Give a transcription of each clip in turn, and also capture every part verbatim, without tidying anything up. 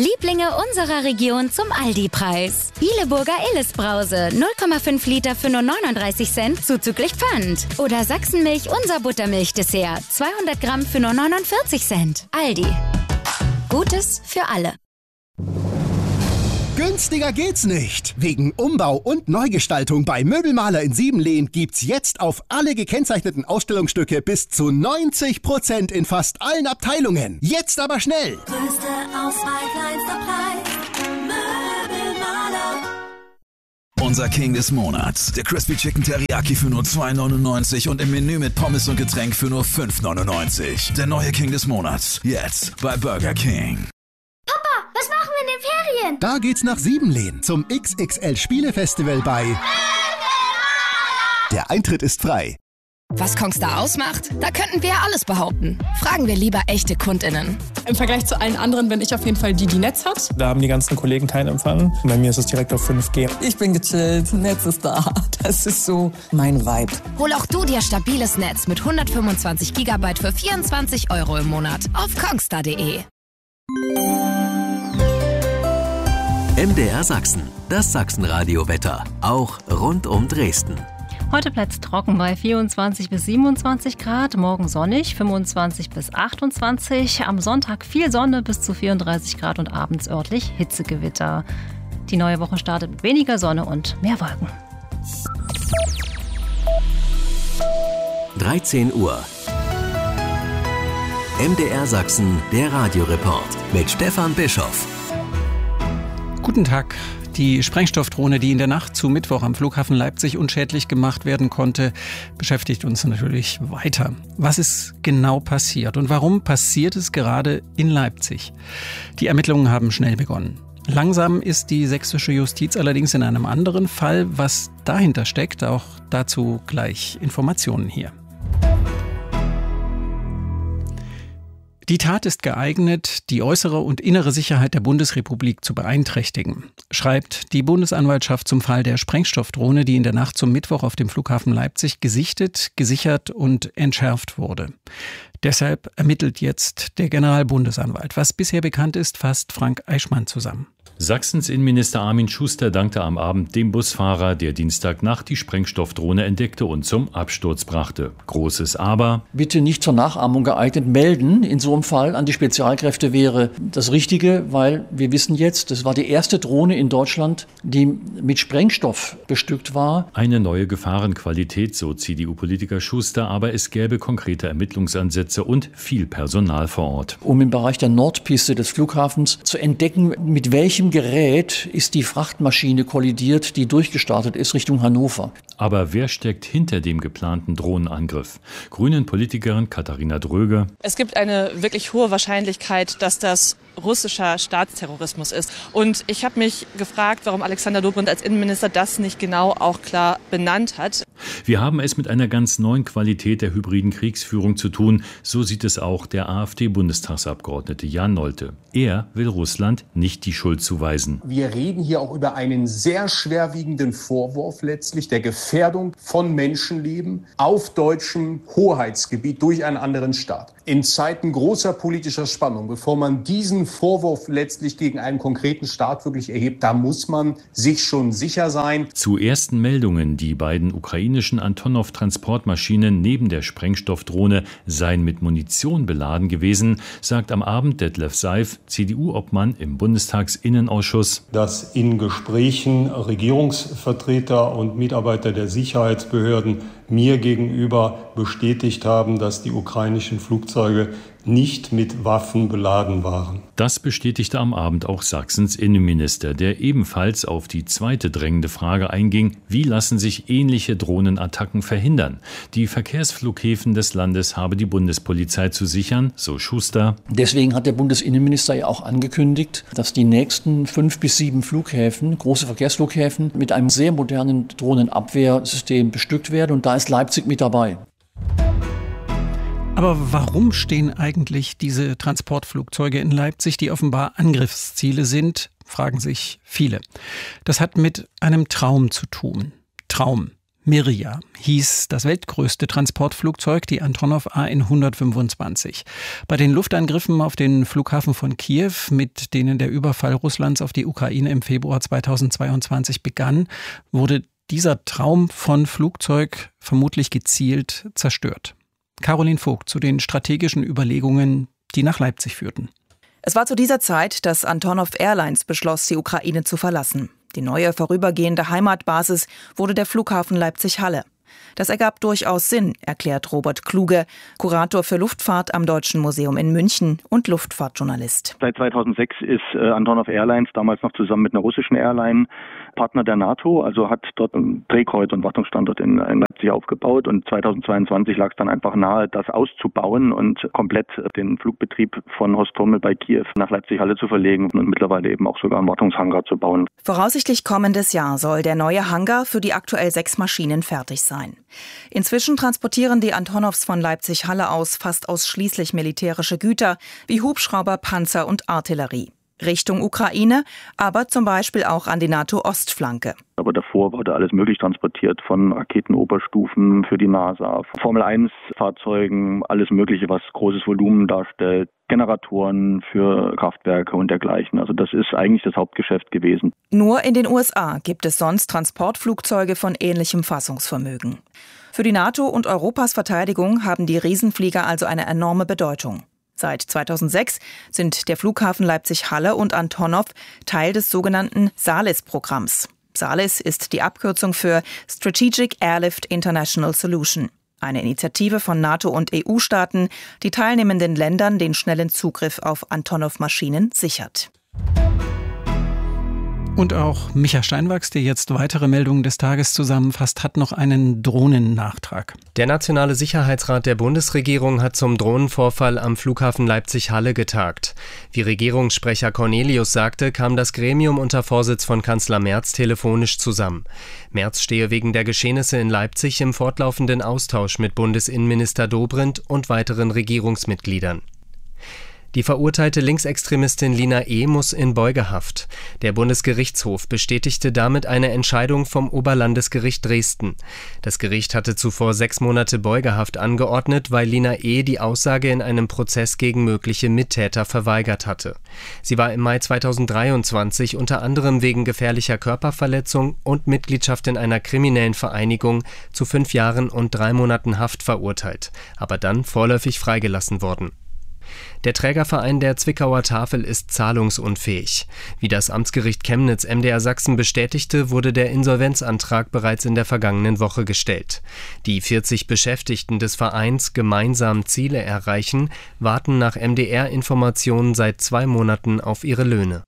Lieblinge unserer Region zum Aldi-Preis. Bieleburger Illes-Brause, null Komma fünf Liter für nur neununddreißig Cent, zuzüglich Pfand. Oder Sachsenmilch, unser Buttermilch-Dessert, zweihundert Gramm für nur neunundvierzig Cent. Aldi. Gutes für alle. Günstiger geht's nicht. Wegen Umbau und Neugestaltung bei Möbelmaler in Siebenlehn gibt's jetzt auf alle gekennzeichneten Ausstellungsstücke bis zu neunzig Prozent in fast allen Abteilungen. Jetzt aber schnell. Größte Auswahl, kleinster Preis. Möbelmaler. Unser King des Monats. Der Crispy Chicken Teriyaki für nur zwei neunundneunzig und im Menü mit Pommes und Getränk für nur fünf neunundneunzig. Der neue King des Monats. Jetzt bei Burger King. Papa, was machen wir in den Ferien? Da geht's nach Siebenlehn zum X X L Spielefestival bei Der Eintritt ist frei. Was Kongstar ausmacht? Da könnten wir ja alles behaupten. Fragen wir lieber echte KundInnen. Im Vergleich zu allen anderen bin ich auf jeden Fall die, die Netz hat. Da haben die ganzen Kollegen keinen Empfang. Bei mir ist es direkt auf fünf G. Ich bin gechillt, Netz ist da. Das ist so mein Vibe. Hol auch du dir stabiles Netz mit hundertfünfundzwanzig Gigabyte für vierundzwanzig Euro im Monat auf kongstar punkt de. M D R Sachsen, das Sachsenradio-Wetter, auch rund um Dresden. Heute bleibt es trocken bei vierundzwanzig bis siebenundzwanzig Grad, morgen sonnig, fünfundzwanzig bis achtundzwanzig, am Sonntag viel Sonne bis zu vierunddreißig Grad und abends örtlich Hitzegewitter. Die neue Woche startet mit weniger Sonne und mehr Wolken. dreizehn Uhr. M D R Sachsen, der Radioreport mit Stefan Bischoff. Guten Tag. Die Sprengstoffdrohne, die in der Nacht zu Mittwoch am Flughafen Leipzig unschädlich gemacht werden konnte, beschäftigt uns natürlich weiter. Was ist genau passiert und warum passiert es gerade in Leipzig? Die Ermittlungen haben schnell begonnen. Langsam ist die sächsische Justiz allerdings in einem anderen Fall. Was dahinter steckt, auch dazu gleich Informationen hier. Die Tat ist geeignet, die äußere und innere Sicherheit der Bundesrepublik zu beeinträchtigen, schreibt die Bundesanwaltschaft zum Fall der Sprengstoffdrohne, die in der Nacht zum Mittwoch auf dem Flughafen Leipzig gesichtet, gesichert und entschärft wurde. Deshalb ermittelt jetzt der Generalbundesanwalt. Was bisher bekannt ist, fasst Frank Eichmann zusammen. Sachsens Innenminister Armin Schuster dankte am Abend dem Busfahrer, der Dienstagnacht die Sprengstoffdrohne entdeckte und zum Absturz brachte. Großes Aber: Bitte nicht zur Nachahmung geeignet. Melden in so einem Fall an die Spezialkräfte wäre das Richtige, weil wir wissen jetzt, das war die erste Drohne in Deutschland, die mit Sprengstoff bestückt war. Eine neue Gefahrenqualität, so C D U-Politiker Schuster, aber es gäbe konkrete Ermittlungsansätze und viel Personal vor Ort. Um im Bereich der Nordpiste des Flughafens zu entdecken, mit welchem Gerät ist die Frachtmaschine kollidiert, die durchgestartet ist Richtung Hannover. Aber wer steckt hinter dem geplanten Drohnenangriff? Grünen-Politikerin Katharina Dröge: Es gibt eine wirklich hohe Wahrscheinlichkeit, dass das russischer Staatsterrorismus ist. Und ich habe mich gefragt, warum Alexander Dobrindt als Innenminister das nicht genau auch klar benannt hat. Wir haben es mit einer ganz neuen Qualität der hybriden Kriegsführung zu tun. So sieht es auch der AfD-Bundestagsabgeordnete Jan Nolte. Er will Russland nicht die Schuld zuweisen. Wir reden hier auch über einen sehr schwerwiegenden Vorwurf letztlich der Gefährdung von Menschenleben auf deutschem Hoheitsgebiet durch einen anderen Staat. In Zeiten großer politischer Spannung, bevor man diesen Vorwurf letztlich gegen einen konkreten Staat wirklich erhebt, da muss man sich schon sicher sein. Zu ersten Meldungen, die beiden ukrainischen Antonov-Transportmaschinen neben der Sprengstoffdrohne seien mit Munition beladen gewesen, sagt am Abend Detlef Seif, C D U-Obmann im Bundestagsinnenausschuss, dass in Gesprächen Regierungsvertreter und Mitarbeiter der Sicherheitsbehörden mir gegenüber bestätigt haben, dass die ukrainischen Flugzeuge nicht mit Waffen beladen waren. Das bestätigte am Abend auch Sachsens Innenminister, der ebenfalls auf die zweite drängende Frage einging: Wie lassen sich ähnliche Drohnenattacken verhindern? Die Verkehrsflughäfen des Landes habe die Bundespolizei zu sichern, so Schuster. Deswegen hat der Bundesinnenminister ja auch angekündigt, dass die nächsten fünf bis sieben Flughäfen, große Verkehrsflughäfen, mit einem sehr modernen Drohnenabwehrsystem bestückt werden. Und da ist Leipzig mit dabei. Aber warum stehen eigentlich diese Transportflugzeuge in Leipzig, die offenbar Angriffsziele sind, fragen sich viele. Das hat mit einem Traum zu tun. Traum. Mriya hieß das weltgrößte Transportflugzeug, die Antonov A N hundertfünfundzwanzig. Bei den Luftangriffen auf den Flughafen von Kiew, mit denen der Überfall Russlands auf die Ukraine im Februar zweitausendzweiundzwanzig begann, wurde dieser Traum von Flugzeug vermutlich gezielt zerstört. Caroline Vogt zu den strategischen Überlegungen, die nach Leipzig führten. Es war zu dieser Zeit, dass Antonov Airlines beschloss, die Ukraine zu verlassen. Die neue vorübergehende Heimatbasis wurde der Flughafen Leipzig-Halle. Das ergab durchaus Sinn, erklärt Robert Kluge, Kurator für Luftfahrt am Deutschen Museum in München und Luftfahrtjournalist. Seit zweitausendsechs ist äh, Antonov Airlines, damals noch zusammen mit einer russischen Airline, Partner der NATO, also hat dort ein Drehkreuz- und Wartungsstandort in, in Leipzig aufgebaut. Und zweitausendzweiundzwanzig lag es dann einfach nahe, das auszubauen und komplett den Flugbetrieb von Hostomel bei Kiew nach Leipzig-Halle zu verlegen und mittlerweile eben auch sogar einen Wartungshangar zu bauen. Voraussichtlich kommendes Jahr soll der neue Hangar für die aktuell sechs Maschinen fertig sein. Inzwischen transportieren die Antonovs von Leipzig-Halle aus fast ausschließlich militärische Güter wie Hubschrauber, Panzer und Artillerie. Richtung Ukraine, aber zum Beispiel auch an die NATO-Ostflanke. Aber davor wurde alles möglich transportiert, von Raketenoberstufen für die NASA, Formel eins Fahrzeugen, alles Mögliche, was großes Volumen darstellt, Generatoren für Kraftwerke und dergleichen. Also das ist eigentlich das Hauptgeschäft gewesen. Nur in den U S A gibt es sonst Transportflugzeuge von ähnlichem Fassungsvermögen. Für die NATO und Europas Verteidigung haben die Riesenflieger also eine enorme Bedeutung. Seit zweitausendsechs sind der Flughafen Leipzig-Halle und Antonov Teil des sogenannten SALIS-Programms. SALIS ist die Abkürzung für Strategic Airlift International Solution, eine Initiative von NATO und E U-Staaten, die teilnehmenden Ländern den schnellen Zugriff auf Antonov-Maschinen sichert. Und auch Micha Steinwachs, der jetzt weitere Meldungen des Tages zusammenfasst, hat noch einen Drohnennachtrag. Der Nationale Sicherheitsrat der Bundesregierung hat zum Drohnenvorfall am Flughafen Leipzig-Halle getagt. Wie Regierungssprecher Cornelius sagte, kam das Gremium unter Vorsitz von Kanzler Merz telefonisch zusammen. Merz stehe wegen der Geschehnisse in Leipzig im fortlaufenden Austausch mit Bundesinnenminister Dobrindt und weiteren Regierungsmitgliedern. Die verurteilte Linksextremistin Lina E. muss in Beugehaft. Der Bundesgerichtshof bestätigte damit eine Entscheidung vom Oberlandesgericht Dresden. Das Gericht hatte zuvor sechs Monate Beugehaft angeordnet, weil Lina E. die Aussage in einem Prozess gegen mögliche Mittäter verweigert hatte. Sie war im Mai zweitausenddreiundzwanzig unter anderem wegen gefährlicher Körperverletzung und Mitgliedschaft in einer kriminellen Vereinigung zu fünf Jahren und drei Monaten Haft verurteilt, aber dann vorläufig freigelassen worden. Der Trägerverein der Zwickauer Tafel ist zahlungsunfähig. Wie das Amtsgericht Chemnitz M D R Sachsen bestätigte, wurde der Insolvenzantrag bereits in der vergangenen Woche gestellt. Die vierzig Beschäftigten des Vereins Gemeinsam Ziele erreichen, warten nach M D R-Informationen seit zwei Monaten auf ihre Löhne.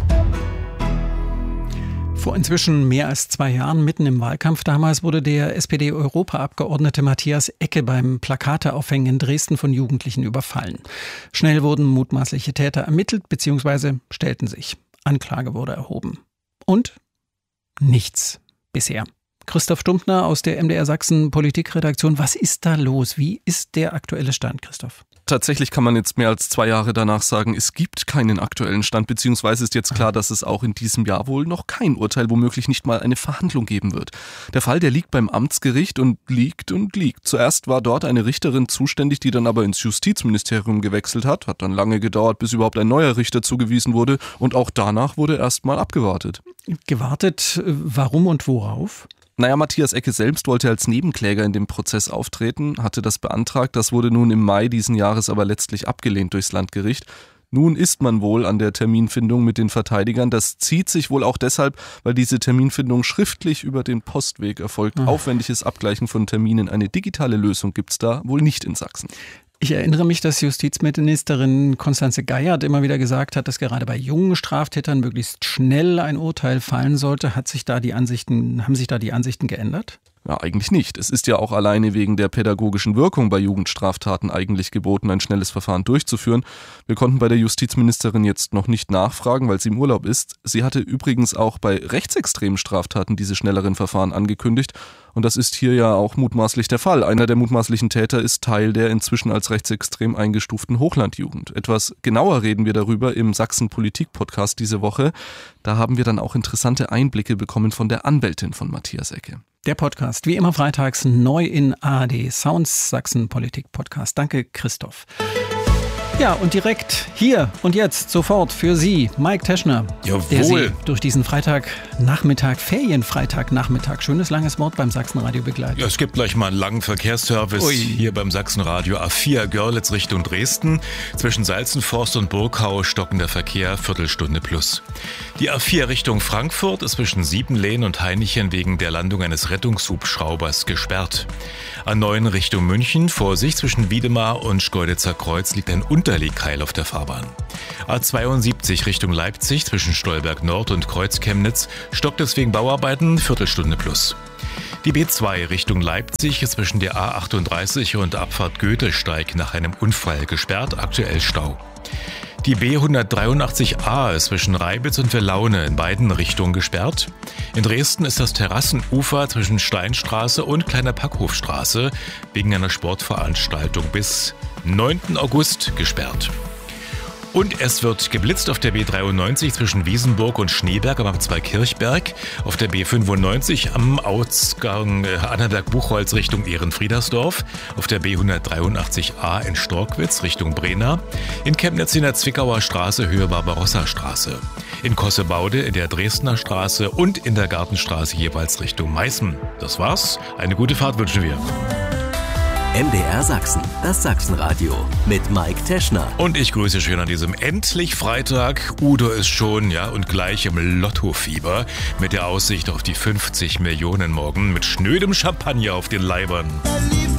Vor inzwischen mehr als zwei Jahren, mitten im Wahlkampf damals, wurde der S P D-Europaabgeordnete Matthias Ecke beim Plakate-Aufhängen in Dresden von Jugendlichen überfallen. Schnell wurden mutmaßliche Täter ermittelt bzw. stellten sich. Anklage wurde erhoben. Und nichts bisher. Christoph Stumpfner aus der M D R Sachsen Politikredaktion. Was ist da los? Wie ist der aktuelle Stand, Christoph? Tatsächlich kann man jetzt mehr als zwei Jahre danach sagen, es gibt keinen aktuellen Stand, beziehungsweise ist jetzt klar, dass es auch in diesem Jahr wohl noch kein Urteil, womöglich nicht mal eine Verhandlung geben wird. Der Fall, der liegt beim Amtsgericht und liegt und liegt. Zuerst war dort eine Richterin zuständig, die dann aber ins Justizministerium gewechselt hat. Hat dann lange gedauert, bis überhaupt ein neuer Richter zugewiesen wurde. Und auch danach wurde erst mal abgewartet. Gewartet, warum und worauf? Naja, Matthias Ecke selbst wollte als Nebenkläger in dem Prozess auftreten, hatte das beantragt. Das wurde nun im Mai diesen Jahres aber letztlich abgelehnt durchs Landgericht. Nun ist man wohl an der Terminfindung mit den Verteidigern. Das zieht sich wohl auch deshalb, weil diese Terminfindung schriftlich über den Postweg erfolgt. Mhm. Aufwendiges Abgleichen von Terminen. Eine digitale Lösung gibt's da wohl nicht in Sachsen. Ich erinnere mich, dass Justizministerin Constanze Geiert immer wieder gesagt hat, dass gerade bei jungen Straftätern möglichst schnell ein Urteil fallen sollte. Hat sich da die Ansichten, haben sich da die Ansichten geändert? Ja, eigentlich nicht. Es ist ja auch alleine wegen der pädagogischen Wirkung bei Jugendstraftaten eigentlich geboten, ein schnelles Verfahren durchzuführen. Wir konnten bei der Justizministerin jetzt noch nicht nachfragen, weil sie im Urlaub ist. Sie hatte übrigens auch bei rechtsextremen Straftaten diese schnelleren Verfahren angekündigt. Und das ist hier ja auch mutmaßlich der Fall. Einer der mutmaßlichen Täter ist Teil der inzwischen als rechtsextrem eingestuften Hochlandjugend. Etwas genauer reden wir darüber im Sachsen-Politik-Podcast diese Woche. Da haben wir dann auch interessante Einblicke bekommen von der Anwältin von Matthias Ecke. Der Podcast, wie immer freitags neu in A R D Sounds Sachsen Politik Podcast. Danke, Christoph. Ja, und direkt hier und jetzt sofort für Sie, Mike Teschner, Jawohl. Der Sie durch diesen Freitagnachmittag, Ferienfreitagnachmittag, schönes langes Wort beim Sachsenradio begleitet. Ja, es gibt gleich mal einen langen Verkehrsservice Ui. hier beim Sachsenradio. A vier Görlitz Richtung Dresden. Zwischen Salzenforst und Burgau stockender Verkehr, Viertelstunde plus. Die A vier Richtung Frankfurt ist zwischen Siebenlehn und Hainichen wegen der Landung eines Rettungshubschraubers gesperrt. A neun Richtung München, Vorsicht, zwischen Wiedemar und Schkeuditzer Kreuz liegt ein Unterlegkeil auf der Fahrbahn. A zweiundsiebzig Richtung Leipzig, zwischen Stolberg Nord und Kreuzchemnitz, stockt es wegen Bauarbeiten, Viertelstunde plus. Die B zwei Richtung Leipzig ist zwischen der A achtunddreißig und Abfahrt Goethesteig nach einem Unfall gesperrt, aktuell Stau. Die B hundertdreiundachtzig A ist zwischen Reibitz und Verlaune in beiden Richtungen gesperrt. In Dresden ist das Terrassenufer zwischen Steinstraße und Kleiner Packhofstraße wegen einer Sportveranstaltung bis neunten August gesperrt. Und es wird geblitzt auf der B dreiundneunzig zwischen Wiesenburg und Schneeberg am Zweikirchberg, auf der B fünfundneunzig am Ausgang Annaberg-Buchholz Richtung Ehrenfriedersdorf, auf der B hundertdreiundachtzig A in Storkwitz Richtung Brena, in Chemnitz in der Zwickauer Straße Höhe Barbarossa-Straße, in Kossebaude in der Dresdner Straße und in der Gartenstraße jeweils Richtung Meißen. Das war's. Eine gute Fahrt wünschen wir. M D R Sachsen, das Sachsenradio mit Mike Teschner. Und ich grüße schön an diesem endlich Freitag. Udo ist schon, ja, und gleich im Lottofieber mit der Aussicht auf die fünfzig Millionen morgen mit schnödem Champagner auf den Leibern.